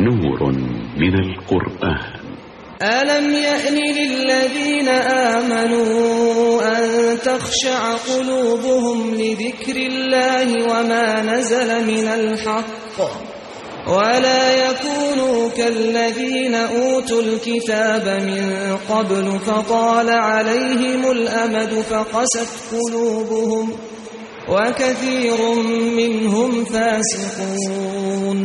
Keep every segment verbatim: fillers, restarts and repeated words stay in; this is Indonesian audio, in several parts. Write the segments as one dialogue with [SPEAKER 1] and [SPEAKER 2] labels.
[SPEAKER 1] نور من القرآن.
[SPEAKER 2] ألم يأن للذين آمنوا أن تخشع قلوبهم لذكر الله وما نزل من الحق ولا يكونوا كالذين أوتوا الكتاب من قبل فطال عليهم الأمد فقست قلوبهم وكثير منهم فاسقون.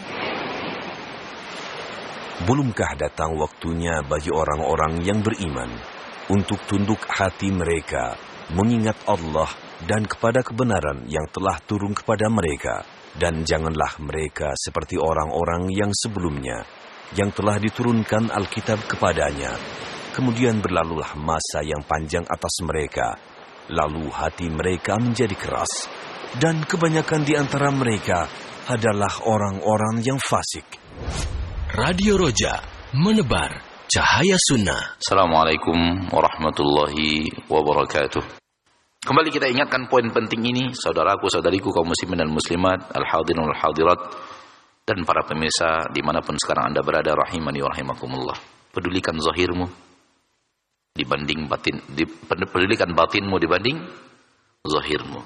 [SPEAKER 3] Belumkah datang waktunya bagi orang-orang yang beriman untuk tunduk hati mereka mengingat Allah dan kepada kebenaran yang telah turun kepada mereka, dan janganlah mereka seperti orang-orang yang sebelumnya yang telah diturunkan Alkitab kepadanya. Kemudian berlalulah masa yang panjang atas mereka, lalu hati mereka menjadi keras, dan kebanyakan di antara mereka adalah orang-orang yang fasik.
[SPEAKER 4] Radio Roja, menebar cahaya sunnah.
[SPEAKER 5] Assalamualaikum warahmatullahi wabarakatuh. Kembali kita ingatkan poin penting ini, saudaraku, saudariku, kaum muslimin dan muslimat, al-hadirin wal hadirat, dan para pemirsa dimanapun sekarang Anda berada, rahimani wa rahimakumullah. Pedulikan zahirmu dibanding batin, pedulikan batinmu dibanding zahirmu.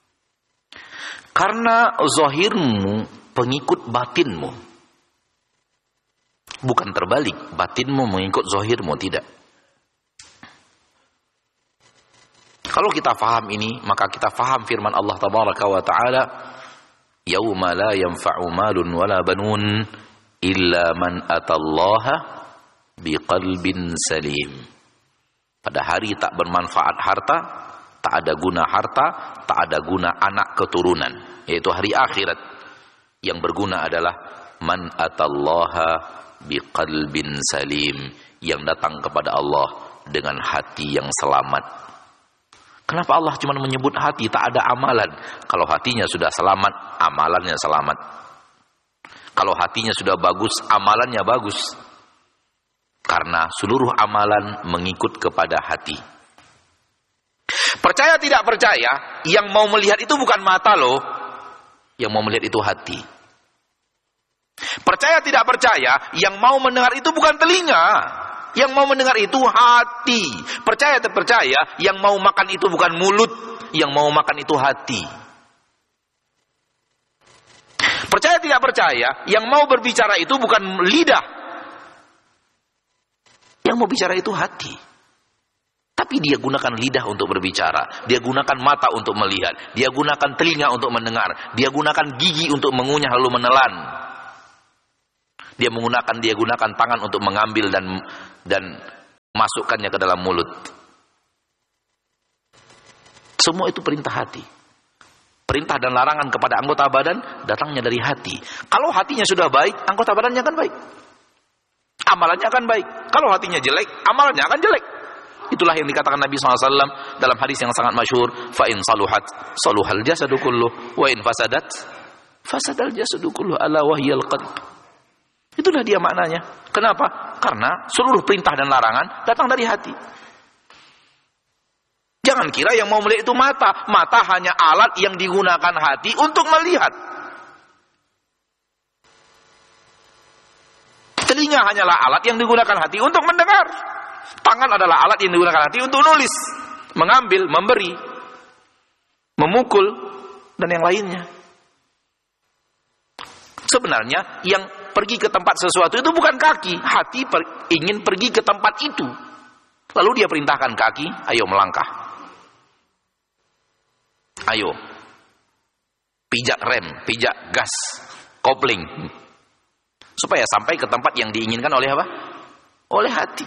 [SPEAKER 5] Karena zahirmu pengikut batinmu. Bukan terbalik, batinmu mengikut zahirmu, tidak. Kalau kita faham ini, maka kita faham firman Allah tabaraka wa ta'ala, yauma la yanfa'u malun wala banun illa man atallaha biqalbin salim. Pada hari tak bermanfaat harta, tak ada guna harta, tak ada guna anak keturunan, yaitu hari akhirat. Yang berguna adalah man atallaha biqalbin salim, yang datang kepada Allah dengan hati yang selamat. Kenapa Allah cuma menyebut hati, tak ada amalan? Kalau hatinya sudah selamat, amalannya selamat. Kalau hatinya sudah bagus, amalannya bagus. Karena seluruh amalan mengikut kepada hati. Percaya tidak percaya, yang mau melihat itu bukan mata loh, yang mau melihat itu hati. Percaya tidak percaya, yang mau mendengar itu bukan telinga, yang mau mendengar itu hati. Percaya tidak percaya, yang mau makan itu bukan mulut, yang mau makan itu hati. Percaya tidak percaya, yang mau berbicara itu bukan lidah, yang mau bicara itu hati. Tapi dia gunakan lidah untuk berbicara, dia gunakan mata untuk melihat, dia gunakan telinga untuk mendengar, dia gunakan gigi untuk mengunyah lalu menelan. Dia menggunakan dia gunakan tangan untuk mengambil dan dan masukkannya ke dalam mulut. Semua itu perintah hati. Perintah dan larangan kepada anggota badan datangnya dari hati. Kalau hatinya sudah baik, anggota badannya akan baik. Amalannya akan baik. Kalau hatinya jelek, amalannya akan jelek. Itulah yang dikatakan Nabi shallallahu alaihi wasallam dalam hadis yang sangat masyhur, fa in saluhat saluhal jasadu kulluh wa in fasadat fasadal jasadu kulluh ala wahyal qalb. Itulah dia maknanya. Kenapa? Karena seluruh perintah dan larangan datang dari hati. Jangan kira yang mau melihat itu mata. Mata hanya alat yang digunakan hati untuk melihat. Telinga hanyalah alat yang digunakan hati untuk mendengar. Tangan adalah alat yang digunakan hati untuk nulis, mengambil, memberi, memukul, dan yang lainnya. Sebenarnya yang pergi ke tempat sesuatu itu bukan kaki. Hati per, ingin pergi ke tempat itu. Lalu dia perintahkan kaki, ayo melangkah. Ayo. Pijak rem, pijak gas, kopling. Supaya sampai ke tempat yang diinginkan oleh apa? Oleh hati.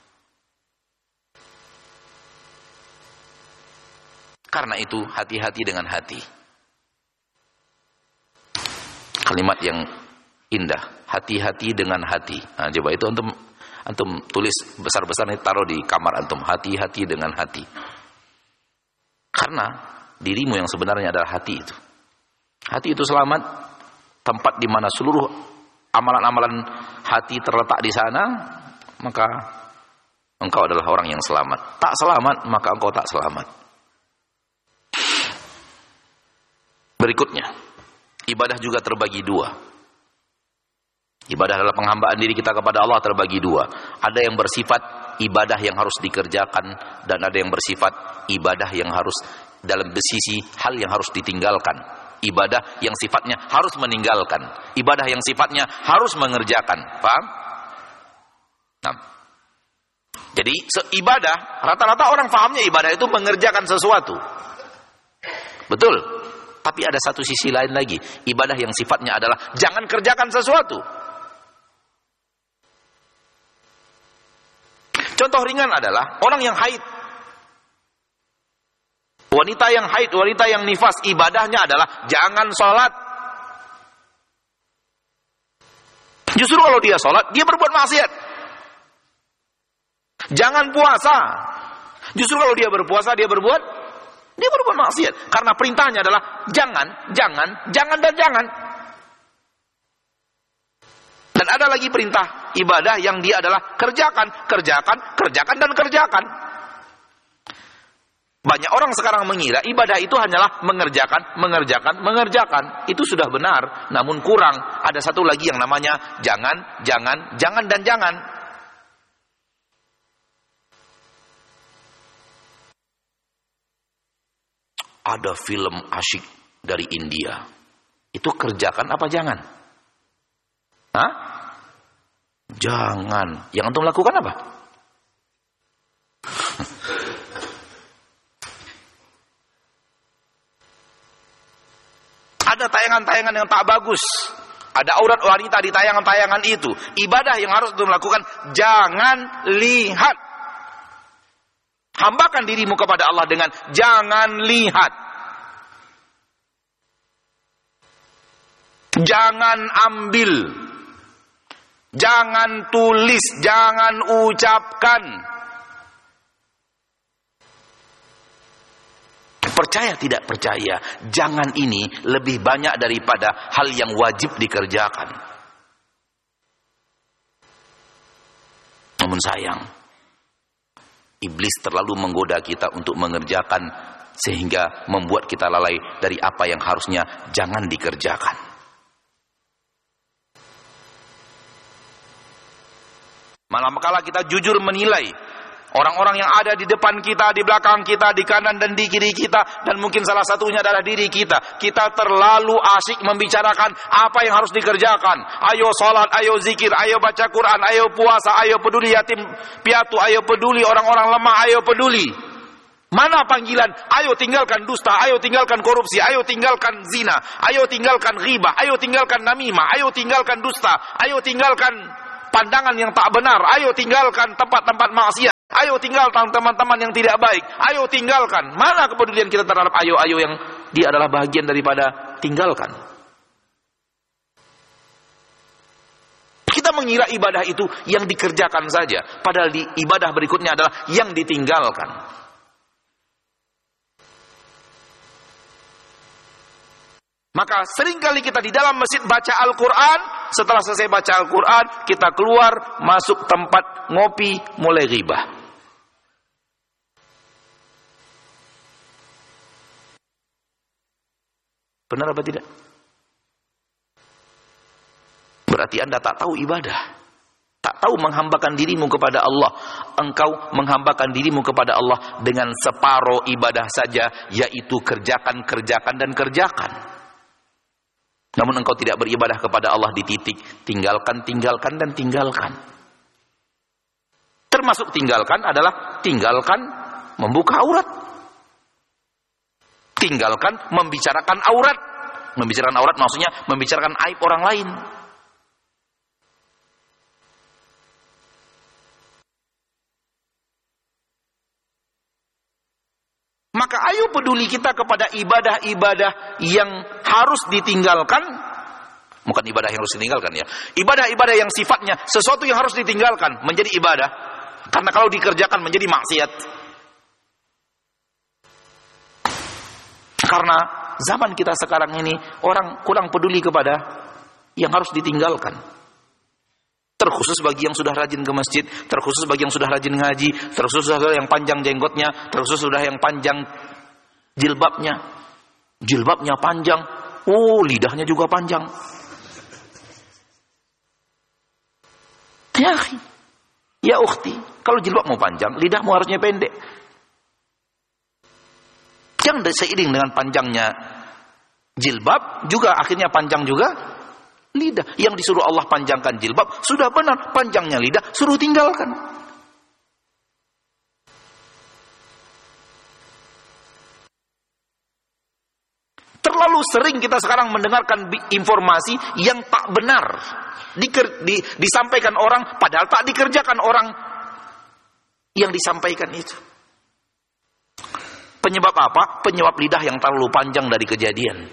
[SPEAKER 5] Karena itu hati-hati dengan hati. Kalimat yang indah, hati-hati dengan hati. Nah, coba itu antum antum tulis besar-besar nih, taruh di kamar antum, hati-hati dengan hati. Karena dirimu yang sebenarnya adalah hati itu. Hati itu selamat, tempat di mana seluruh amalan-amalan hati terletak di sana, maka engkau adalah orang yang selamat. Tak selamat, maka engkau tak selamat. Berikutnya, ibadah juga terbagi dua. Ibadah adalah penghambaan diri kita kepada Allah terbagi dua. Ada yang bersifat ibadah yang harus dikerjakan, dan ada yang bersifat ibadah yang harus dalam sisi hal yang harus ditinggalkan. Ibadah yang sifatnya harus meninggalkan, ibadah yang sifatnya harus mengerjakan. Paham? Nah, jadi ibadah, rata-rata orang pahamnya ibadah itu mengerjakan sesuatu. Betul. Tapi ada satu sisi lain lagi, ibadah yang sifatnya adalah jangan kerjakan sesuatu. Contoh ringan adalah orang yang haid. Wanita yang haid, wanita yang nifas, ibadahnya adalah jangan sholat. Justru kalau dia sholat, dia berbuat maksiat. Jangan puasa. Justru kalau dia berpuasa, dia berbuat, dia berbuat maksiat. Karena perintahnya adalah jangan, jangan, jangan dan jangan. Dan ada lagi perintah ibadah yang dia adalah kerjakan, kerjakan, kerjakan dan kerjakan. Banyak orang sekarang mengira ibadah itu hanyalah mengerjakan, mengerjakan, mengerjakan. Itu sudah benar, namun kurang. Ada satu lagi yang namanya jangan, jangan, jangan dan jangan. Ada film asyik dari India. Itu kerjakan apa jangan? Hah? Jangan. Yang antum lakukan apa? Ada tayangan-tayangan yang tak bagus. Ada aurat wanita di tayangan-tayangan itu. Ibadah yang harus antum lakukan, jangan lihat. Hambakan dirimu kepada Allah dengan jangan lihat. Jangan ambil. Jangan tulis, jangan ucapkan. Percaya tidak percaya, jangan ini lebih banyak daripada hal yang wajib dikerjakan. Namun sayang, iblis terlalu menggoda kita untuk mengerjakan, sehingga membuat kita lalai dari apa yang harusnya jangan dikerjakan. Malam kala kita jujur menilai orang-orang yang ada di depan kita, di belakang kita, di kanan dan di kiri kita, dan mungkin salah satunya adalah diri kita. Kita terlalu asyik membicarakan apa yang harus dikerjakan. Ayo salat, ayo zikir, ayo baca Quran, ayo puasa, ayo peduli yatim piatu, ayo peduli orang-orang lemah, ayo peduli. Mana panggilan? Ayo tinggalkan dusta, ayo tinggalkan korupsi, ayo tinggalkan zina, ayo tinggalkan ghibah, ayo tinggalkan namimah, ayo tinggalkan dusta, ayo tinggalkan pandangan yang tak benar, ayo tinggalkan tempat-tempat maksiat, ayo tinggalkan teman-teman yang tidak baik, ayo tinggalkan. Mana kepedulian kita terhadap ayo-ayo yang dia adalah bagian daripada tinggalkan? Kita mengira ibadah itu yang dikerjakan saja, padahal di ibadah berikutnya adalah yang ditinggalkan. Maka seringkali kita di dalam masjid baca Al-Quran, setelah selesai baca Al-Quran, kita keluar, masuk tempat ngopi, mulai ghibah. Benar apa tidak? Berarti Anda tak tahu ibadah, tak tahu menghambakan dirimu kepada Allah. Engkau menghambakan dirimu kepada Allah dengan separuh ibadah saja, yaitu kerjakan, kerjakan dan kerjakan. Namun engkau tidak beribadah kepada Allah di titik tinggalkan, tinggalkan dan tinggalkan. Termasuk tinggalkan adalah tinggalkan membuka aurat, tinggalkan membicarakan aurat. Membicarakan aurat maksudnya membicarakan aib orang lain. Maka ayo peduli kita kepada ibadah-ibadah yang harus ditinggalkan. Bukan ibadah yang harus ditinggalkan ya. Ibadah-ibadah yang sifatnya sesuatu yang harus ditinggalkan menjadi ibadah. Karena kalau dikerjakan menjadi maksiat. Karena zaman kita sekarang ini orang kurang peduli kepada yang harus ditinggalkan. Terkhusus bagi yang sudah rajin ke masjid, terkhusus bagi yang sudah rajin ngaji, terkhusus sudah yang panjang jenggotnya, terkhusus sudah yang panjang jilbabnya. Jilbabnya panjang, oh lidahnya juga panjang. Ya akhi, ya ukhti, kalau jilbab mau panjang, lidahmu harusnya pendek. Yang seiring dengan panjangnya jilbab, juga akhirnya panjang juga lidah. Yang disuruh Allah panjangkan jilbab, sudah benar. Panjangnya lidah, suruh tinggalkan. Terlalu sering kita sekarang mendengarkan informasi yang tak benar. Diker, di, disampaikan orang, padahal tak dikerjakan orang yang disampaikan itu. Penyebab apa? Penyebab lidah yang terlalu panjang dari kejadian.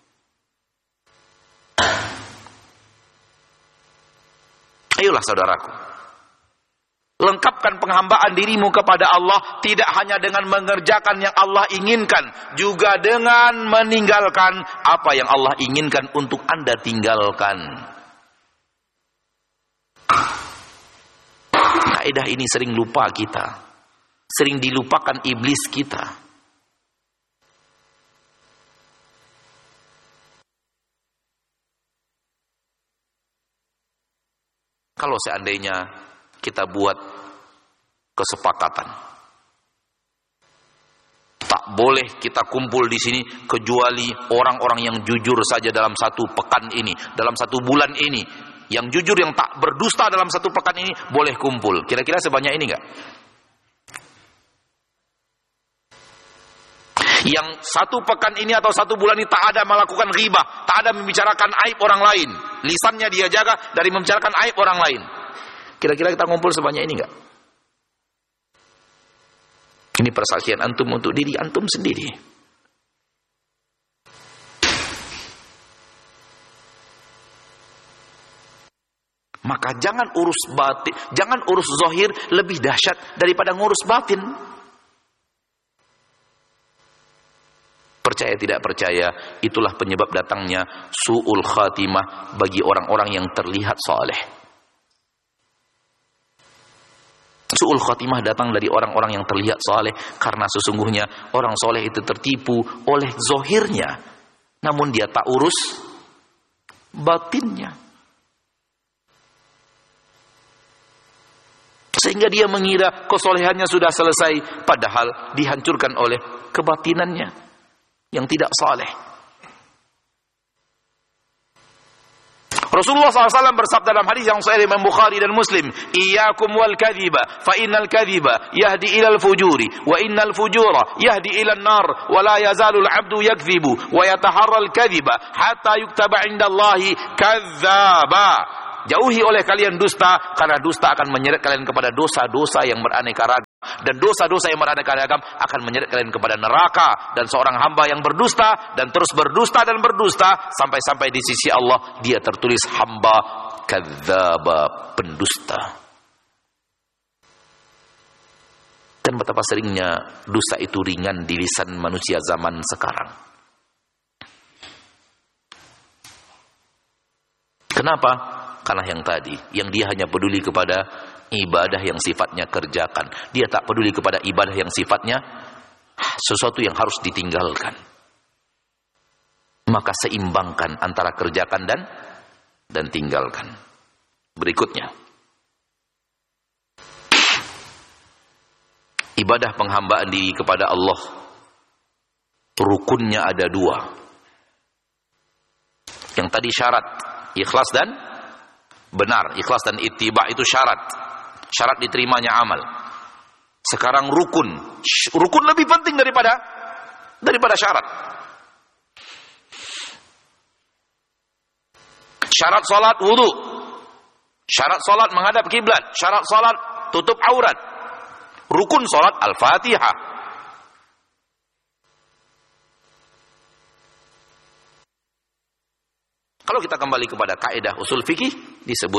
[SPEAKER 5] Ayolah saudaraku, lengkapkan penghambaan dirimu kepada Allah tidak hanya dengan mengerjakan yang Allah inginkan, juga dengan meninggalkan apa yang Allah inginkan untuk Anda tinggalkan. Kaidah ini sering lupa kita, sering dilupakan iblis kita. Kalau seandainya kita buat kesepakatan, tak boleh kita kumpul di sini kecuali orang-orang yang jujur saja dalam satu pekan ini, dalam satu bulan ini, yang jujur, yang tak berdusta dalam satu pekan ini boleh kumpul. Kira-kira sebanyak ini enggak? Yang satu pekan ini atau satu bulan ini tak ada melakukan ghibah, tak ada membicarakan aib orang lain, lisannya dia jaga dari membicarakan aib orang lain. Kira-kira kita ngumpul sebanyak ini enggak? Ini persaksian antum untuk diri antum sendiri. Maka jangan urus batin, jangan urus zahir lebih dahsyat daripada ngurus batin. Percaya tidak percaya, itulah penyebab datangnya su'ul khatimah bagi orang-orang yang terlihat saleh. Su'ul khatimah datang dari orang-orang yang terlihat saleh karena sesungguhnya orang saleh itu tertipu oleh zahirnya, namun dia tak urus batinnya. Sehingga dia mengira kesolehannya sudah selesai, padahal dihancurkan oleh kebatinannya yang tidak saleh. Rasulullah shallallahu alaihi wasallam bersabda dalam hadis yang sahih Imam Bukhari dan Muslim, "Iyyakum wal kadhiba, fa innal kadhiba yahdi ilal fujuri, wa innal fujura yahdi ilan nar, wa la yazalu al-'abdu yakdhibu wa yataharra al-kadhiba hatta yuktaba 'inda Allahi kadzdzaba." Jauhi oleh kalian dusta, karena dusta akan menyeret kalian kepada dosa-dosa yang beraneka ragam, dan dosa-dosa yang beraneka ragam akan menyeret kalian kepada neraka. Dan seorang hamba yang berdusta dan terus berdusta dan berdusta sampai-sampai di sisi Allah dia tertulis hamba kadzdzaba, pendusta. Dan betapa seringnya dusta itu ringan di lisan manusia zaman sekarang. Kenapa? Karena yang tadi, yang dia hanya peduli kepada ibadah yang sifatnya kerjakan. Dia tak peduli kepada ibadah yang sifatnya sesuatu yang harus ditinggalkan. Maka seimbangkan antara kerjakan dan dan tinggalkan. Berikutnya, ibadah penghambaan diri kepada Allah, rukunnya ada dua. Yang tadi syarat, ikhlas dan benar. Ikhlas dan ittiba itu syarat, syarat diterimanya amal. Sekarang rukun, rukun lebih penting daripada daripada syarat. Syarat salat wudu, syarat salat menghadap kiblat, syarat salat tutup aurat, rukun salat al-Fatihah. Kalau kita kembali kepada kaidah usul fikih, disebut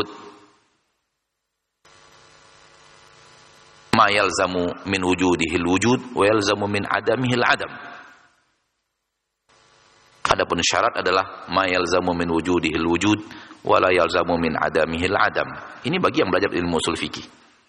[SPEAKER 5] ma yalzamu min wujudihil wujud wa yalzamu min adamihil adam. Adapun syarat adalah ma yalzamu min wujudihil wujud wa la yalzamu min adamihil adam. Ini bagi yang belajar ilmu usul fikih.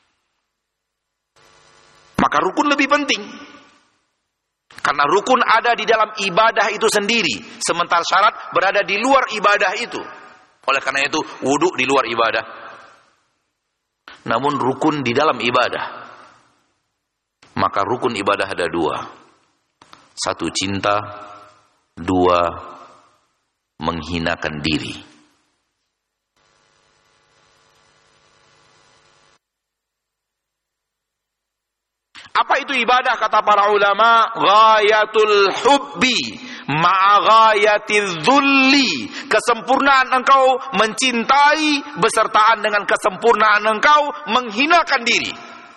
[SPEAKER 5] Maka rukun lebih penting. Karena rukun ada di dalam ibadah itu sendiri, sementara syarat berada di luar ibadah itu. Oleh karena itu, wudu di luar ibadah, namun rukun di dalam ibadah. Maka rukun ibadah ada dua. Satu, cinta. Dua, menghinakan diri. Apa itu ibadah? Kata para ulama, ghayatul hubbi ma'a ghayatil dhulli. Kesempurnaan engkau mencintai besertaan dengan kesempurnaan engkau menghinakan diri.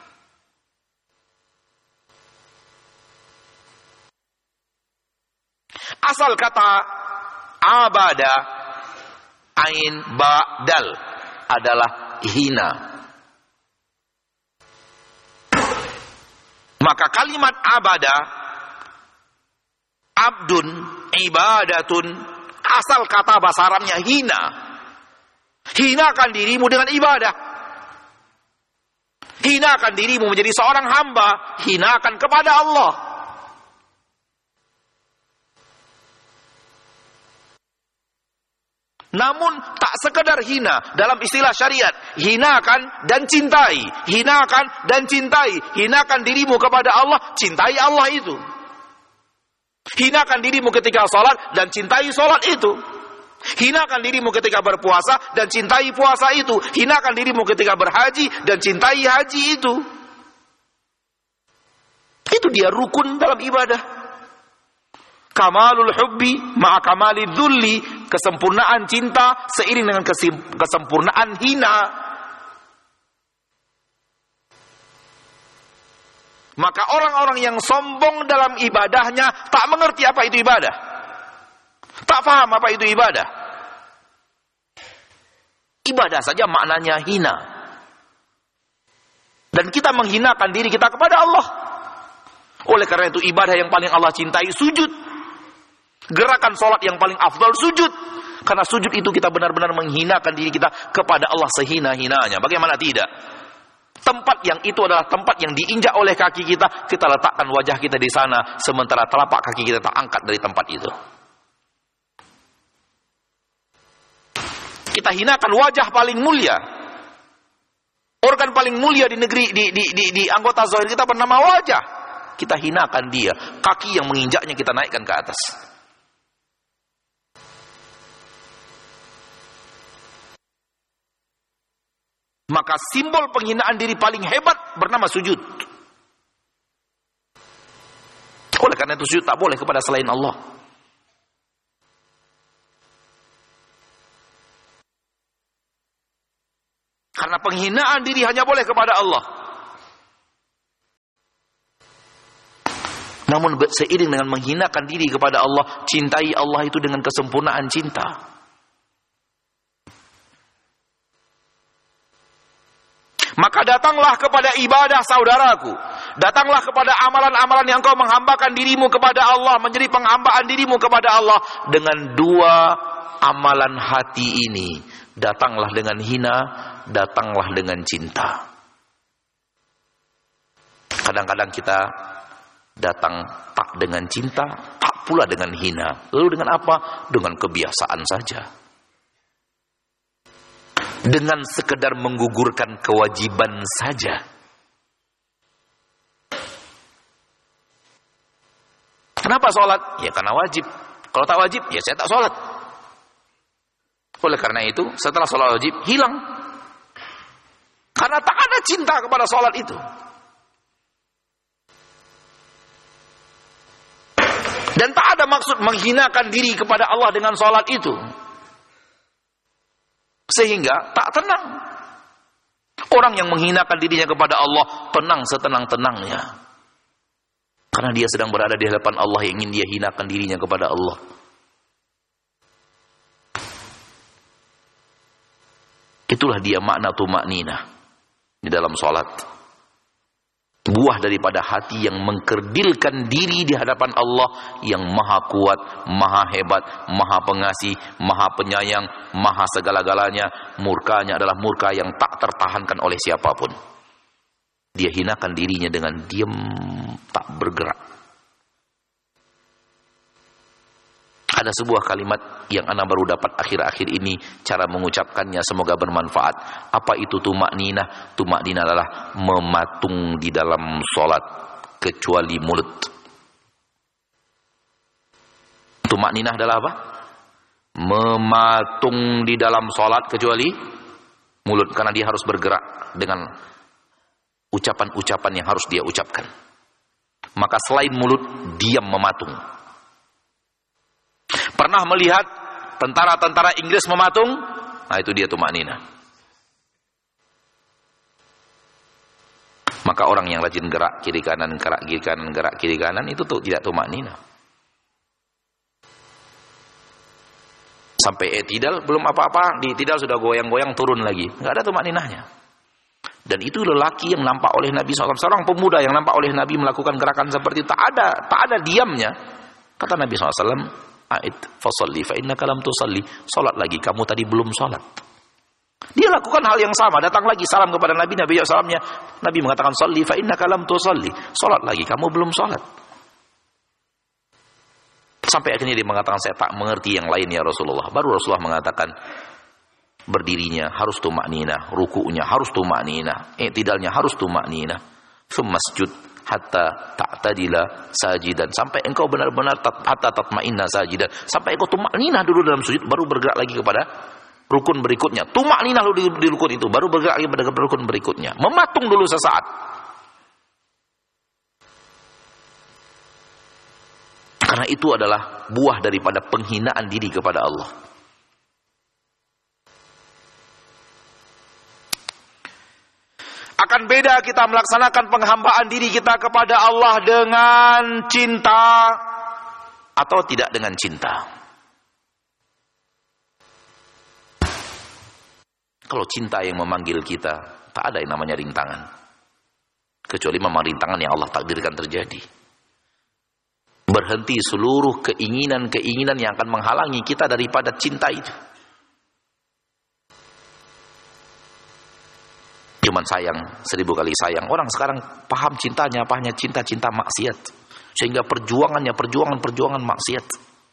[SPEAKER 5] Asal kata abada, ain ba dal, adalah hina. Maka kalimat abada, abdun, ibadatun, asal kata bahasa Arabnya hina. Hinakan dirimu dengan ibadah. Hinakan dirimu menjadi seorang hamba. Hinakan kepada Allah. Namun tak sekedar hina dalam istilah syariat. Hinakan dan cintai. Hinakan dan cintai. Hinakan dirimu kepada Allah, cintai Allah itu. Hinakan dirimu ketika sholat dan cintai sholat itu. Hinakan dirimu ketika berpuasa dan cintai puasa itu. Hinakan dirimu ketika berhaji dan cintai haji itu. Itu dia rukun dalam ibadah. Kamalul hubbi ma'a kamalid dhulli, kesempurnaan cinta seiring dengan kesempurnaan hina. Maka orang-orang yang sombong dalam ibadahnya tak mengerti apa itu ibadah. Tak faham apa itu ibadah. Ibadah saja maknanya hina. Dan kita menghinakan diri kita kepada Allah. Oleh karena itu ibadah yang paling Allah cintai sujud. Gerakan sholat yang paling afdal sujud. Karena sujud itu kita benar-benar menghinakan diri kita kepada Allah sehina-hinanya. Bagaimana tidak? Tempat yang itu adalah tempat yang diinjak oleh kaki kita. Kita letakkan wajah kita di sana. Sementara telapak kaki kita tak angkat dari tempat itu. Kita hinakan wajah paling mulia. Organ paling mulia di negeri, di, di, di, di anggota zahir kita bernama wajah. Kita hinakan dia. Kaki yang menginjaknya kita naikkan ke atas. Maka simbol penghinaan diri paling hebat bernama sujud. Oleh karena itu sujud tak boleh kepada selain Allah. Karena penghinaan diri hanya boleh kepada Allah. Namun seiring dengan menghinakan diri kepada Allah, cintai Allah itu dengan kesempurnaan cinta. Maka datanglah kepada ibadah saudaraku. Datanglah kepada amalan-amalan yang kau menghambakan dirimu kepada Allah, menjadi penghambaan dirimu kepada Allah dengan dua amalan hati ini. Datanglah dengan hina, datanglah dengan cinta. Kadang-kadang kita datang tak dengan cinta, tak pula dengan hina. Lalu dengan apa? Dengan kebiasaan saja. Dengan sekedar menggugurkan kewajiban saja. Kenapa sholat? Ya karena wajib. Kalau tak wajib, ya saya tak sholat. Oleh karena itu, setelah sholat wajib, hilang. Karena tak ada cinta kepada sholat itu. Dan tak ada maksud menghinakan diri kepada Allah dengan sholat itu. Sehingga tak tenang. Orang yang menghinakan dirinya kepada Allah tenang setenang-tenangnya. Karena dia sedang berada di hadapan Allah yang ingin dia hinakan dirinya kepada Allah. Itulah dia makna tumakninah di dalam sholat. Buah daripada hati yang mengkerdilkan diri di hadapan Allah yang maha kuat, maha hebat, maha pengasih, maha penyayang, maha segala-galanya. Murkanya adalah murka yang tak tertahankan oleh siapapun. Dia hinakan dirinya dengan diam, tak bergerak. Ada sebuah kalimat yang ana baru dapat akhir-akhir ini, cara mengucapkannya semoga bermanfaat. Apa itu tumakninah? Tumakninah adalah mematung di dalam salat kecuali mulut. Tumakninah adalah apa? Mematung di dalam salat kecuali mulut, karena dia harus bergerak dengan ucapan-ucapan yang harus dia ucapkan. Maka selain mulut, diam mematung. Pernah melihat tentara-tentara Inggris mematung? Nah, itu dia tumakninah. Maka orang yang rajin gerak kiri kanan, gerak kiri kanan, gerak kiri kanan, itu tuh tidak tumakninah. Sampai etidal belum apa-apa, di etidal sudah goyang-goyang turun lagi. Enggak ada tumakninahnya. Dan itu lelaki yang nampak oleh Nabi shallallahu alaihi wasallam, seorang pemuda yang nampak oleh Nabi melakukan gerakan seperti itu, tak ada, tak ada diamnya. Kata Nabi shallallahu alaihi wasallam, "A'id fasalli fa innaka lam tusalli." Salat lagi, kamu tadi belum salat. Dia lakukan hal yang sama, datang lagi salam kepada Nabi, Nabi salamnya, Nabi mengatakan, "Salli fa innaka lam tusalli." Salat lagi, kamu belum salat. Sampai akhirnya dia mengatakan, saya tak mengerti yang lain ya Rasulullah. Baru Rasulullah mengatakan, berdirinya harus tumakninah, ruku'nya harus tumakninah, i'tidalnya harus tumakninah, thummasjud hatta ta'tadila sajidan, sampai engkau benar-benar hatta tatma'inna sajidan, sampai engkau tumakninah dulu dalam sujud, baru bergerak lagi kepada rukun berikutnya. Tumakninah dulu di, di rukun itu, baru bergerak lagi pada rukun berikutnya. Mematung dulu sesaat. Karena itu adalah buah daripada penghinaan diri kepada Allah. Akan beda kita melaksanakan penghambaan diri kita kepada Allah dengan cinta atau tidak dengan cinta. Kalau cinta yang memanggil kita, tak ada yang namanya rintangan. Kecuali memang rintangan yang Allah takdirkan terjadi. Berhenti seluruh keinginan-keinginan yang akan menghalangi kita daripada cinta itu. Cuman sayang, seribu kali sayang. Orang sekarang paham cintanya, apanya cinta-cinta maksiat. Sehingga perjuangannya, perjuangan-perjuangan maksiat.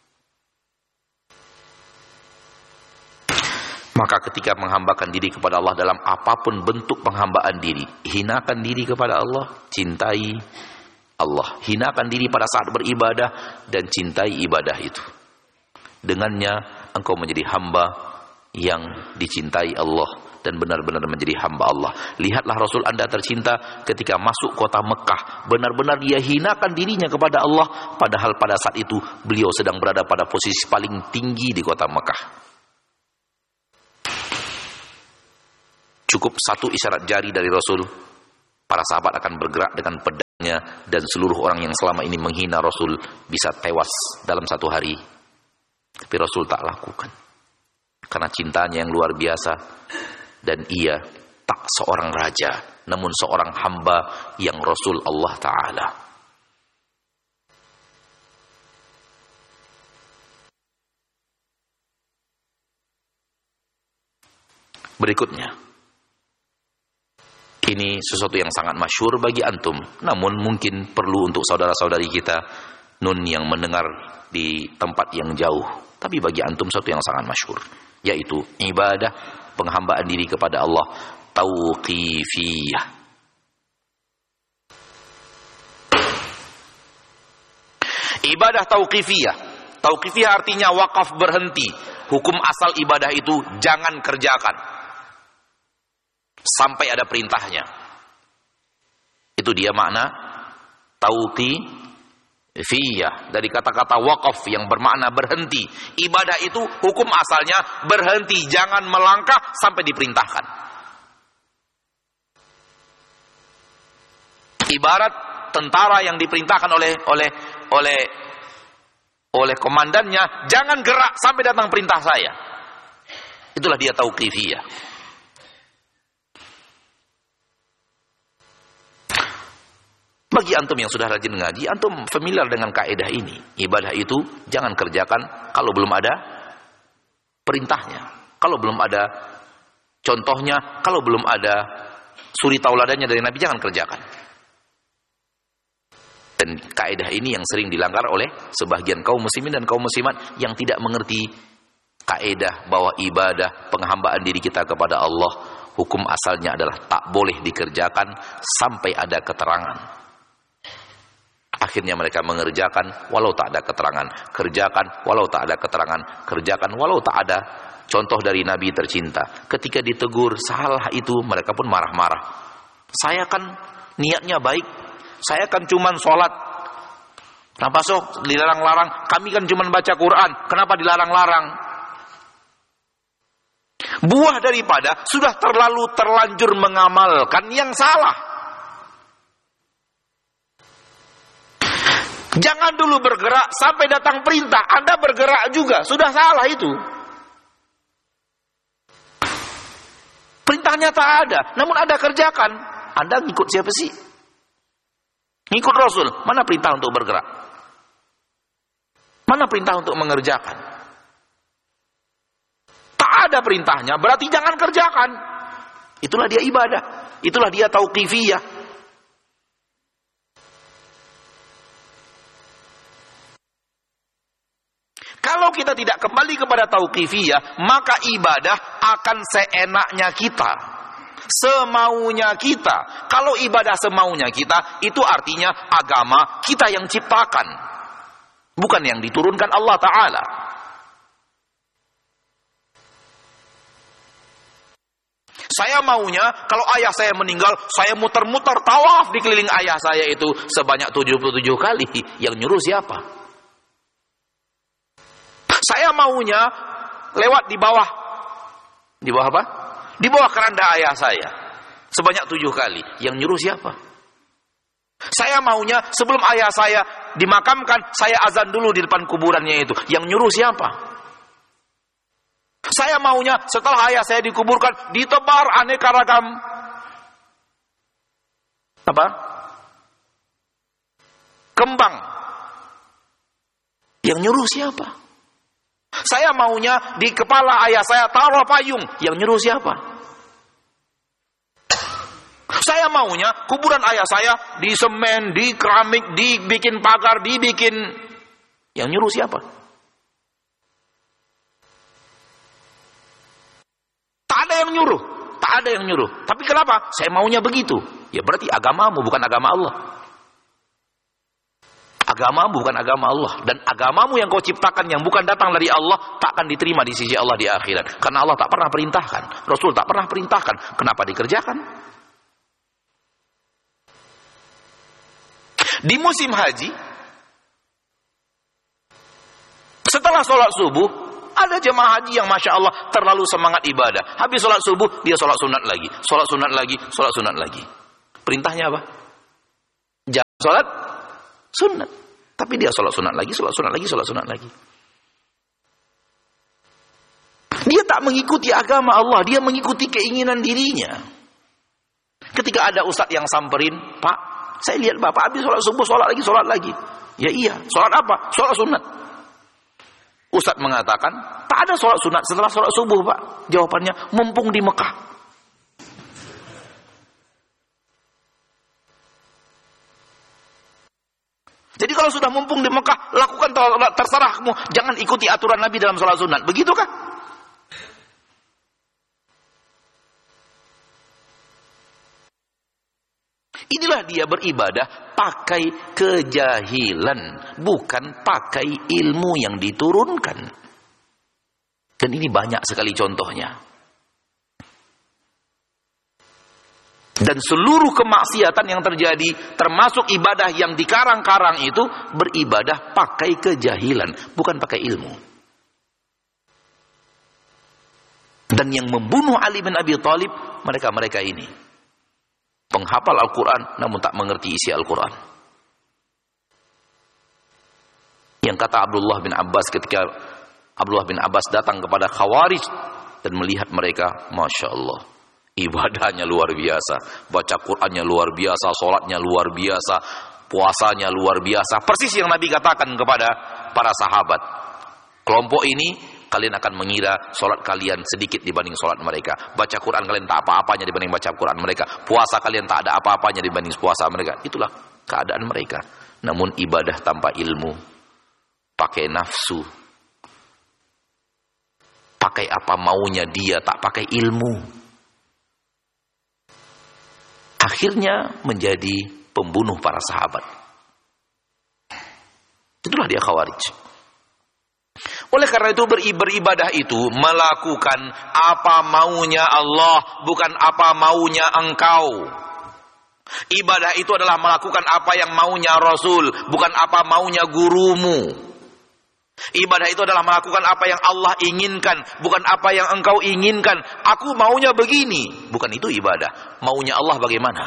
[SPEAKER 5] Maka ketika menghambakan diri kepada Allah dalam apapun bentuk penghambaan diri, hinakan diri kepada Allah, cintai Allah. Hinakan diri pada saat beribadah dan cintai ibadah itu. Dengannya engkau menjadi hamba yang dicintai Allah dan benar-benar menjadi hamba Allah. Lihatlah Rasul Anda tercinta ketika masuk kota Mekah, benar-benar dia hinakan dirinya kepada Allah, padahal pada saat itu beliau sedang berada pada posisi paling tinggi di kota Mekah. Cukup satu isyarat jari dari Rasul, para sahabat akan bergerak dengan pedangnya, dan seluruh orang yang selama ini menghina Rasul bisa tewas dalam satu hari. Tapi Rasul tak lakukan, karena cintanya yang luar biasa. Dan ia tak seorang raja, namun seorang hamba yang Rasul Allah Ta'ala. Berikutnya, ini sesuatu yang sangat masyhur bagi antum, namun mungkin perlu untuk saudara-saudari kita nun yang mendengar di tempat yang jauh. Tapi bagi antum sesuatu yang sangat masyhur, yaitu ibadah penghambaan diri kepada Allah tauqifiyah. Ibadah tauqifiyah. Tauqifiyah artinya wakaf, berhenti. Hukum asal ibadah itu jangan kerjakan sampai ada perintahnya. Itu dia makna tauqifiyah, dari kata-kata wakaf yang bermakna berhenti. Ibadah itu hukum asalnya berhenti, jangan melangkah sampai diperintahkan. Ibarat tentara yang diperintahkan oleh oleh oleh oleh komandannya, jangan gerak sampai datang perintah saya. Itulah dia tauqifiyah. Bagi antum yang sudah rajin ngaji, antum familiar dengan kaidah ini. Ibadah itu jangan kerjakan kalau belum ada perintahnya, kalau belum ada contohnya, kalau belum ada suri tauladannya dari Nabi, jangan kerjakan. Dan kaidah ini yang sering dilanggar oleh sebagian kaum muslimin dan kaum muslimat yang tidak mengerti kaidah bahwa ibadah penghambaan diri kita kepada Allah, hukum asalnya adalah tak boleh dikerjakan sampai ada keterangan. Akhirnya mereka mengerjakan walau tak ada keterangan, kerjakan walau tak ada keterangan, kerjakan walau tak ada. Contoh dari Nabi tercinta, ketika ditegur salah itu mereka pun marah-marah. Saya kan niatnya baik, saya kan cuman sholat. Kenapa sok dilarang-larang? Kami kan cuman baca Quran, kenapa dilarang-larang? Buah daripada sudah terlalu terlanjur mengamalkan yang salah. Jangan dulu bergerak sampai datang perintah, Anda bergerak juga, sudah salah itu. Perintahnya tak ada, namun Anda kerjakan. Anda ngikut siapa sih? Ngikut Rasul. Mana perintah untuk bergerak? Mana perintah untuk mengerjakan? Tak ada perintahnya, berarti jangan kerjakan. Itulah dia ibadah. Itulah dia tauqifiyah. Kalau kita tidak kembali kepada tauqifiyah, maka ibadah akan seenaknya kita, semaunya kita. Kalau ibadah semaunya kita, itu artinya agama kita yang ciptakan, bukan yang diturunkan Allah Ta'ala. Saya maunya kalau ayah saya meninggal, saya muter-muter tawaf di keliling ayah saya itu sebanyak tujuh puluh tujuh kali. Yang nyuruh siapa? Saya maunya lewat di bawah. Di bawah apa? Di bawah keranda ayah saya sebanyak tujuh kali. Yang nyuruh siapa? Saya maunya sebelum ayah saya dimakamkan, saya azan dulu di depan kuburannya itu. Yang nyuruh siapa? Saya maunya setelah ayah saya dikuburkan, ditebar aneka ragam apa? Kembang. Yang nyuruh siapa? Saya maunya di kepala ayah saya taruh payung. Yang nyuruh siapa? Saya maunya kuburan ayah saya di semen, di keramik, dibikin pagar, dibikin. Yang nyuruh siapa? Tak ada yang nyuruh. Tak ada yang nyuruh. Tapi kenapa? Saya maunya begitu. Ya berarti agamamu bukan agama Allah. Agamamu bukan agama Allah. Dan agamamu yang kau ciptakan yang bukan datang dari Allah, tak akan diterima di sisi Allah di akhirat. Karena Allah tak pernah perintahkan, Rasul tak pernah perintahkan. Kenapa dikerjakan? Di musim haji, setelah sholat subuh, ada jemaah haji yang Masya Allah terlalu semangat ibadah. Habis sholat subuh, dia sholat sunat lagi. Sholat sunat lagi, sholat sunat lagi. Perintahnya apa? Jangan sholat sunat. Tapi dia sholat sunat lagi, sholat sunat lagi, sholat sunat lagi. Dia tak mengikuti agama Allah, dia mengikuti keinginan dirinya. Ketika ada ustadz yang samperin, Pak, saya lihat Bapak habis sholat subuh, sholat lagi, sholat lagi. Ya iya, sholat apa? Sholat sunat. Ustadz mengatakan, tak ada sholat sunat setelah sholat subuh, Pak. Jawabannya, mumpung di Mekah. Jadi kalau sudah mumpung di Mekah, lakukan terserahmu. Jangan ikuti aturan Nabi dalam sholat sunat. Begitukah? Inilah dia beribadah pakai kejahilan, bukan pakai ilmu yang diturunkan. Dan ini banyak sekali contohnya. Dan seluruh kemaksiatan yang terjadi, termasuk ibadah yang dikarang-karang itu, beribadah pakai kejahilan, bukan pakai ilmu. Dan yang membunuh Ali bin Abi Thalib, mereka-mereka ini. Penghafal Al-Quran, namun tak mengerti isi Al-Quran. Yang kata Abdullah bin Abbas ketika Abdullah bin Abbas datang kepada Khawarij dan melihat mereka, Masya Allah. Ibadahnya luar biasa, baca Qur'annya luar biasa, sholatnya luar biasa, puasanya luar biasa. Persis yang Nabi katakan kepada para sahabat. Kelompok ini, kalian akan mengira sholat kalian sedikit dibanding sholat mereka. Baca Qur'an kalian tak apa-apanya dibanding baca Qur'an mereka. Puasa kalian tak ada apa-apanya dibanding puasa mereka. Itulah keadaan mereka. Namun ibadah tanpa ilmu, pakai nafsu, pakai apa maunya dia, tak pakai ilmu, akhirnya menjadi pembunuh para sahabat. Itulah dia Khawarij. Oleh karena itu beribadah itu melakukan apa maunya Allah, bukan apa maunya engkau. Ibadah itu adalah melakukan apa yang maunya Rasul, bukan apa maunya gurumu. Ibadah itu adalah melakukan apa yang Allah inginkan, bukan apa yang engkau inginkan. Aku maunya begini, bukan itu ibadah. Maunya Allah bagaimana?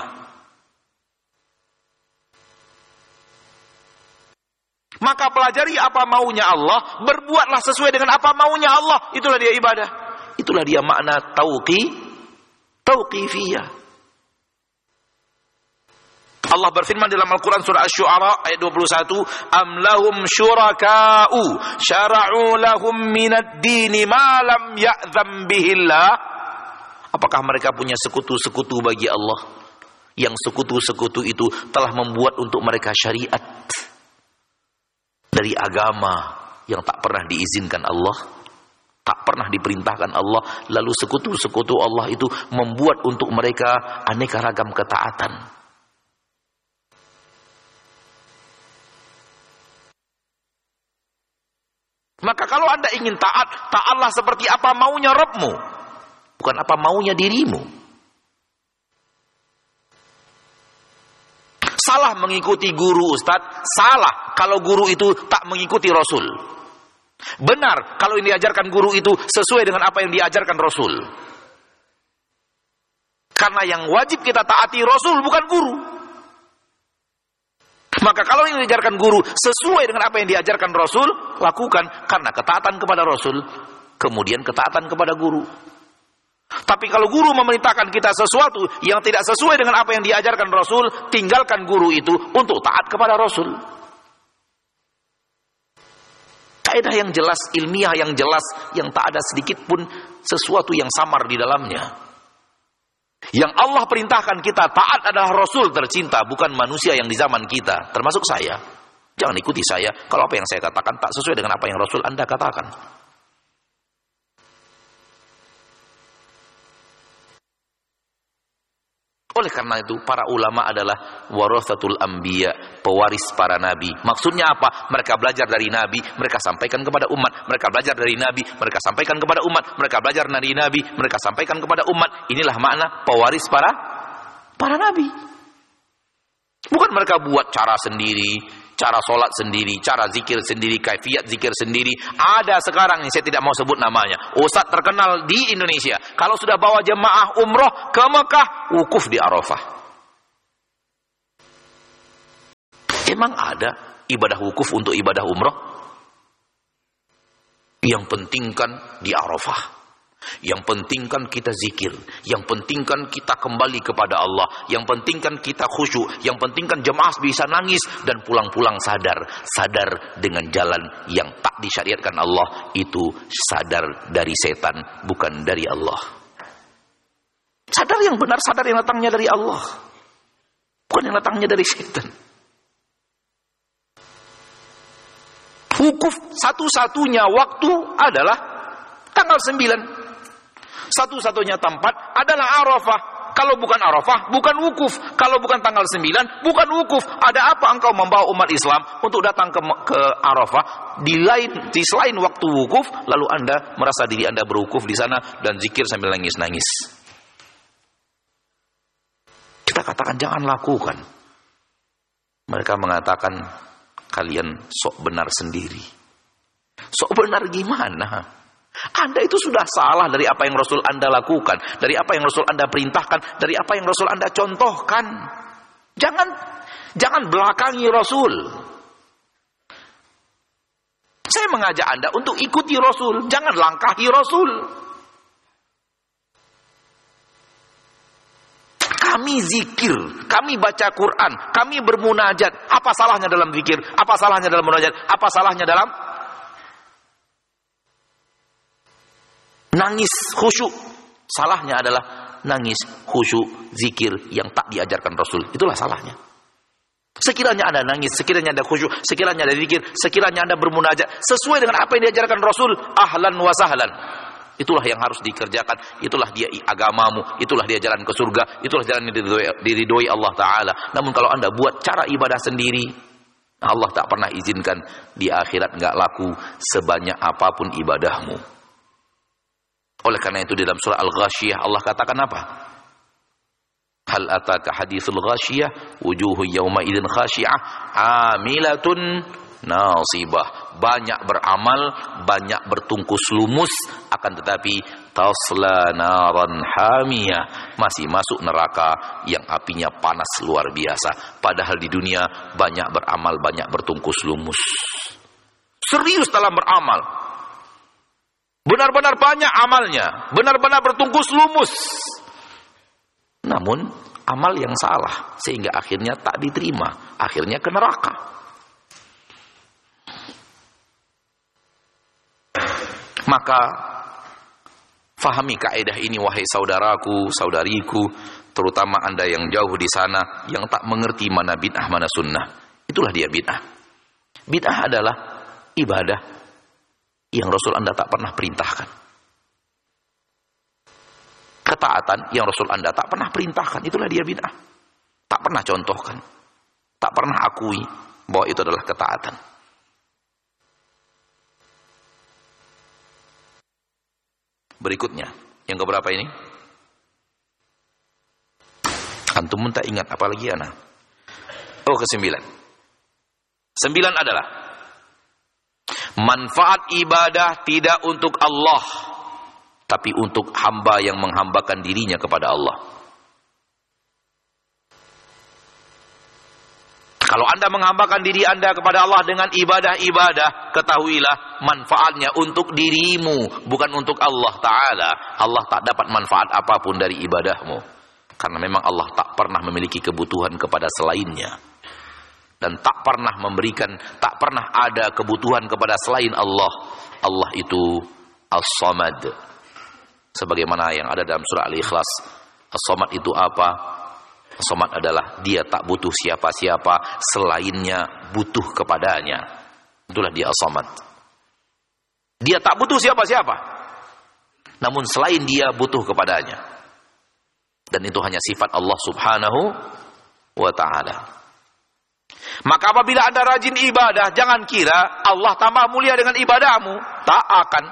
[SPEAKER 5] Maka pelajari apa maunya Allah, berbuatlah sesuai dengan apa maunya Allah. Itulah dia ibadah. Itulah dia makna tauqi, tauqifiyah. Allah berfirman dalam Al-Quran surah Asy-Syu'ara ayat dua puluh satu, Am lahum syuraka'u syara'u lahum minad dini ma lam ya'zam bihillah. Apakah mereka punya sekutu-sekutu bagi Allah, yang sekutu-sekutu itu telah membuat untuk mereka syariat dari agama yang tak pernah diizinkan Allah, tak pernah diperintahkan Allah, lalu sekutu-sekutu Allah itu membuat untuk mereka aneka ragam ketaatan. Maka kalau Anda ingin taat, taatlah seperti apa maunya Rabbmu, bukan apa maunya dirimu. Salah mengikuti guru ustadz, salah kalau guru itu tak mengikuti Rasul. Benar kalau yang diajarkan guru itu sesuai dengan apa yang diajarkan Rasul. Karena yang wajib kita taati Rasul, bukan guru. Maka kalau yang diajarkan guru sesuai dengan apa yang diajarkan Rasul, lakukan karena ketaatan kepada Rasul, kemudian ketaatan kepada guru. Tapi kalau guru memerintahkan kita sesuatu yang tidak sesuai dengan apa yang diajarkan Rasul, tinggalkan guru itu untuk taat kepada Rasul. Kaidah yang jelas, ilmiah yang jelas, yang tak ada sedikit pun sesuatu yang samar di dalamnya. Yang Allah perintahkan kita taat adalah Rasul tercinta, bukan manusia yang di zaman kita, termasuk saya. Jangan ikuti saya kalau apa yang saya katakan tak sesuai dengan apa yang Rasul Anda katakan. Oleh karena itu para ulama adalah warathatul anbiya, pewaris para nabi. Maksudnya apa? Mereka belajar dari nabi, mereka sampaikan kepada umat. Mereka belajar dari nabi, mereka sampaikan kepada umat. Mereka belajar dari nabi, mereka sampaikan kepada umat. Inilah makna pewaris para para nabi. Bukan mereka buat cara sendiri, cara sholat sendiri, cara zikir sendiri, kaifiat zikir sendiri. Ada sekarang yang saya tidak mau sebut namanya, ustadz terkenal di Indonesia, kalau sudah bawa jemaah umroh ke Mekah, wukuf di Arafah. Emang ada ibadah wukuf untuk ibadah umroh? Yang penting kan di Arafah. Yang penting kan kita zikir, yang penting kan kita kembali kepada Allah, yang penting kan kita khusyuk, yang penting kan jemaah bisa nangis dan pulang-pulang sadar, sadar dengan jalan yang tak disyariatkan Allah, itu sadar dari setan, bukan dari Allah. Sadar yang benar, sadar yang datangnya dari Allah, bukan yang datangnya dari setan. Wukuf satu-satunya waktu adalah tanggal sembilan. Satu-satunya tempat adalah Arafah. Kalau bukan Arafah, bukan wukuf. Kalau bukan tanggal sembilan, bukan wukuf. Ada apa engkau membawa umat Islam untuk datang ke, ke Arafah di lain, di selain waktu wukuf, lalu Anda merasa diri Anda berwukuf di sana dan zikir sambil nangis-nangis. Kita katakan jangan lakukan. Mereka mengatakan kalian sok benar sendiri. Sok benar gimana? Anda itu sudah salah dari apa yang Rasul Anda lakukan, dari apa yang Rasul Anda perintahkan, dari apa yang Rasul Anda contohkan. Jangan jangan belakangi Rasul. Saya mengajak Anda untuk ikuti Rasul, jangan langkahi Rasul. Kami zikir, kami baca Quran, kami bermunajat. Apa salahnya dalam zikir? Apa salahnya dalam munajat? Apa salahnya dalam nangis khusyuk? Salahnya adalah nangis khusyuk zikir yang tak diajarkan Rasul. Itulah salahnya. Sekiranya Anda nangis, sekiranya Anda khusyuk, sekiranya Anda zikir, sekiranya Anda bermunajat sesuai dengan apa yang diajarkan Rasul, ahlan wa sahlan. Itulah yang harus dikerjakan, itulah dia agamamu, itulah dia jalan ke surga, itulah jalan yang diridhoi Allah Ta'ala. Namun kalau Anda buat cara ibadah sendiri, Allah tak pernah izinkan di akhirat enggak laku sebanyak apapun ibadahmu. Oleh karena itu di dalam surah Al-Ghashiyah Allah katakan apa? Hal ataka hadithul ghashiyah wujuhu yawma idzin khashi'ah amilatun nasibah. Banyak beramal, banyak bertungkus lumus, akan tetapi tasla naran hamiyah, masih masuk neraka yang apinya panas luar biasa. Padahal di dunia banyak beramal, banyak bertungkus lumus. Serius dalam beramal, benar-benar banyak amalnya, benar-benar bertungkus lumus. Namun amal yang salah sehingga akhirnya tak diterima, akhirnya ke neraka. Maka fahami kaidah ini wahai saudaraku, saudariku, terutama Anda yang jauh di sana yang tak mengerti mana bid'ah mana sunnah. Itulah dia bid'ah. Bid'ah adalah ibadah yang Rasul Anda tak pernah perintahkan. Ketaatan yang Rasul Anda tak pernah perintahkan, itulah dia bid'ah. Tak pernah contohkan, tak pernah akui bahwa itu adalah ketaatan. Berikutnya, yang keberapa ini? Antum tak ingat apalagi anak? Oh, kesembilan. Sembilan adalah manfaat ibadah tidak untuk Allah, tapi untuk hamba yang menghambakan dirinya kepada Allah. Kalau Anda menghambakan diri Anda kepada Allah dengan ibadah-ibadah, ketahuilah manfaatnya untuk dirimu, bukan untuk Allah Ta'ala. Allah tak dapat manfaat apapun dari ibadahmu, karena memang Allah tak pernah memiliki kebutuhan kepada selainnya, dan tak pernah memberikan, tak pernah ada kebutuhan kepada selain Allah. Allah itu As-Samad, sebagaimana yang ada dalam surah Al-Ikhlas. As-Samad itu apa? As-Samad adalah dia tak butuh siapa-siapa, selainnya butuh kepadanya. Itulah dia As-Samad. Dia tak butuh siapa-siapa, namun selain dia butuh kepadanya. Dan itu hanya sifat Allah Subhanahu wa ta'ala. Maka apabila Anda rajin ibadah, jangan kira Allah tambah mulia dengan ibadahmu. Tak akan.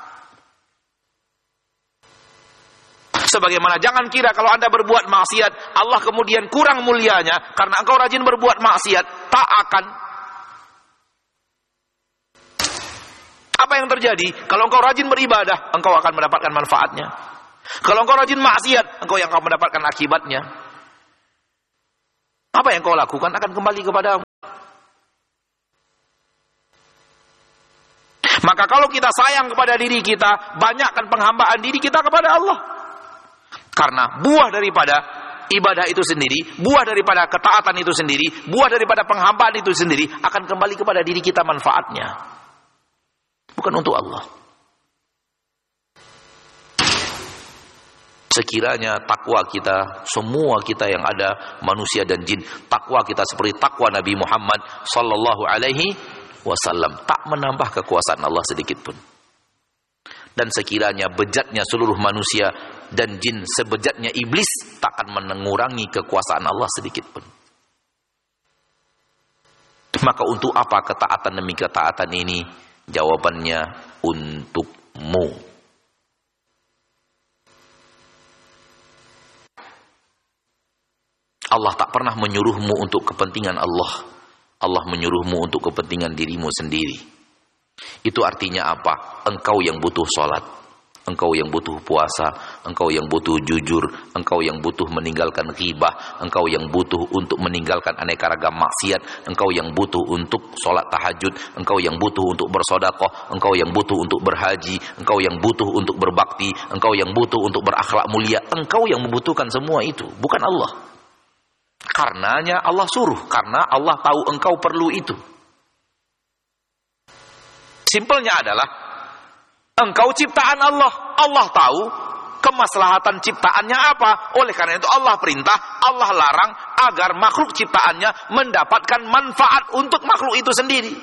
[SPEAKER 5] Sebagaimana jangan kira kalau Anda berbuat maksiat, Allah kemudian kurang mulianya karena engkau rajin berbuat maksiat. Tak akan. Apa yang terjadi? Kalau engkau rajin beribadah, engkau akan mendapatkan manfaatnya. Kalau engkau rajin maksiat, engkau yang akan mendapatkan akibatnya. Apa yang engkau lakukan akan kembali kepadamu. Maka kalau kita sayang kepada diri kita, banyakkan penghambaan diri kita kepada Allah. Karena buah daripada ibadah itu sendiri, buah daripada ketaatan itu sendiri, buah daripada penghambaan itu sendiri akan kembali kepada diri kita manfaatnya, bukan untuk Allah. Sekiranya takwa kita, semua kita yang ada, manusia dan jin, takwa kita seperti takwa Nabi Muhammad sallallahu alaihi wasallam, tak menambah kekuasaan Allah sedikit pun. Dan sekiranya bejatnya seluruh manusia dan jin sebejatnya iblis, tak akan mengurangi kekuasaan Allah sedikit pun. Maka untuk apa ketaatan demi ketaatan ini? Jawabannya untukmu. Allah tak pernah menyuruhmu untuk kepentingan Allah. Allah menyuruhmu untuk kepentingan dirimu sendiri. Itu artinya apa? Engkau yang butuh sholat, engkau yang butuh puasa, engkau yang butuh jujur, engkau yang butuh meninggalkan ghibah, engkau yang butuh untuk meninggalkan aneka ragam maksiat, engkau yang butuh untuk sholat tahajud, engkau yang butuh untuk bersedekah, engkau yang butuh untuk berhaji, engkau yang butuh untuk berbakti, engkau yang butuh untuk berakhlak mulia. Engkau yang membutuhkan semua itu, bukan Allah. Karenanya Allah suruh, karena Allah tahu engkau perlu itu. Simpelnya adalah engkau ciptaan Allah. Allah tahu kemaslahatan ciptaannya apa? Oleh karena itu Allah perintah, Allah larang agar makhluk ciptaannya mendapatkan manfaat untuk makhluk itu sendiri.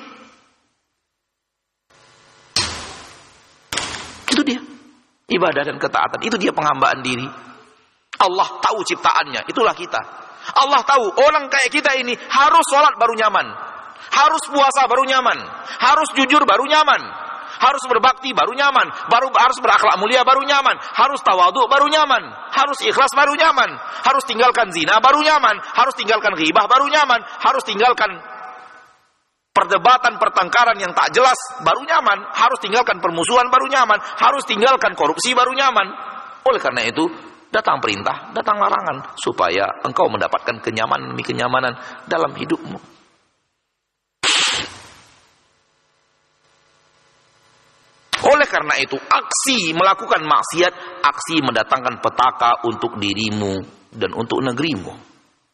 [SPEAKER 5] Itu dia ibadah dan ketaatan, itu dia penghambaan diri. Allah tahu ciptaannya, itulah kita. Allah tahu orang kayak kita ini harus sholat baru nyaman, harus puasa baru nyaman, harus jujur baru nyaman, harus berbakti baru nyaman, baru harus berakhlak mulia baru nyaman, harus tawadhu baru nyaman, harus ikhlas baru nyaman, harus tinggalkan zina baru nyaman, harus tinggalkan ghibah baru nyaman, harus tinggalkan perdebatan pertengkaran yang tak jelas baru nyaman, harus tinggalkan permusuhan baru nyaman, harus tinggalkan korupsi baru nyaman. Oleh karena itu datang perintah, datang larangan supaya engkau mendapatkan kenyamanan demi kenyamanan dalam hidupmu. Oleh karena itu, aksi melakukan maksiat, aksi mendatangkan petaka untuk dirimu dan untuk negerimu.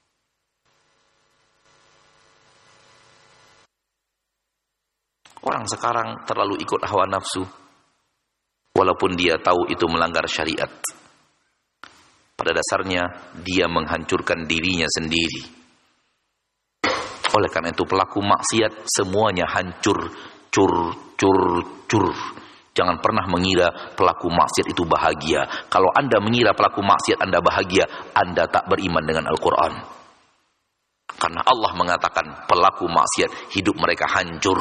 [SPEAKER 5] Orang sekarang terlalu ikut hawa nafsu, walaupun dia tahu itu melanggar syariat. Pada dasarnya, dia menghancurkan dirinya sendiri. Oleh karena itu, pelaku maksiat semuanya hancur, cur, cur, cur. Jangan pernah mengira pelaku maksiat itu bahagia. Kalau Anda mengira pelaku maksiat Anda bahagia, Anda tak beriman dengan Al-Quran. Karena Allah mengatakan pelaku maksiat hidup mereka hancur.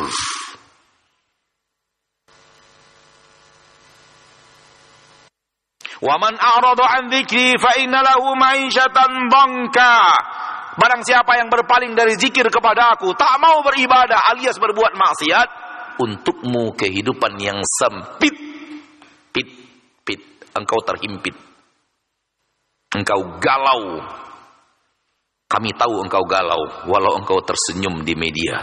[SPEAKER 5] Wa man a'rada 'an dzikri fa inna lahu ma'isyatan dhanka. Barang siapa yang berpaling dari zikir kepada aku, tak mau beribadah alias berbuat maksiat, untukmu kehidupan yang sempit. Pit, pit, engkau terhimpit. Engkau galau. Kami tahu engkau galau walau engkau tersenyum di media.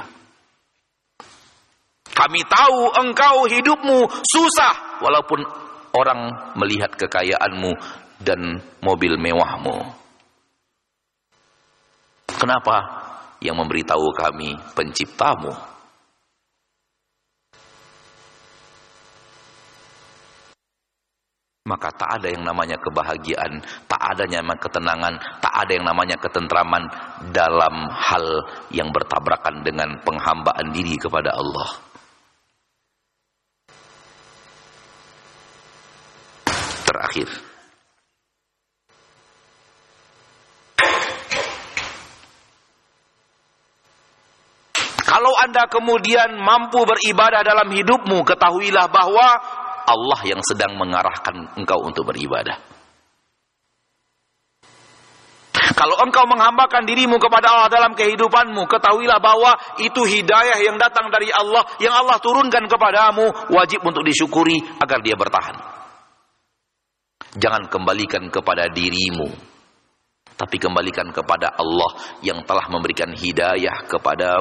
[SPEAKER 5] Kami tahu engkau hidupmu susah walaupun orang melihat kekayaanmu dan mobil mewahmu. Kenapa? Yang memberitahu kami penciptamu. Maka tak ada yang namanya kebahagiaan, tak ada yang namanya ketenangan, tak ada yang namanya ketentraman dalam hal yang bertabrakan dengan penghambaan diri kepada Allah. Terakhir, kalau Anda kemudian mampu beribadah dalam hidupmu, ketahuilah bahwa Allah yang sedang mengarahkan engkau untuk beribadah. Kalau engkau menghambakan dirimu kepada Allah dalam kehidupanmu, ketahuilah bahwa itu hidayah yang datang dari Allah, yang Allah turunkan kepadamu, wajib untuk disyukuri agar dia bertahan. Jangan kembalikan kepada dirimu, tapi kembalikan kepada Allah yang telah memberikan hidayah kepada